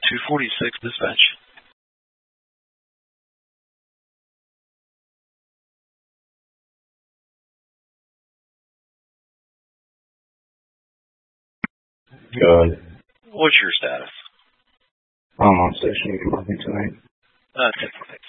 246 dispatch. Good. What's your status? I'm on station. You can work me tonight. Okay, thanks.